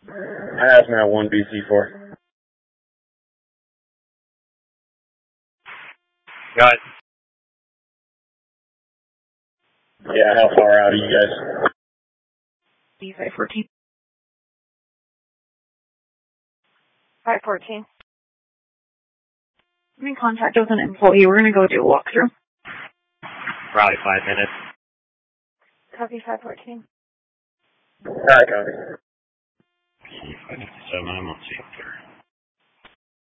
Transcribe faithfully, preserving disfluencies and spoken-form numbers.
Hazmat one B C four. Got it. Yeah, how far out are you guys? B five fourteen. five fourteen. I'm in contact with an employee. We're going to go do a walkthrough. Probably five minutes. Copy five fourteen. Alright, copy. Seven, I'm on sector.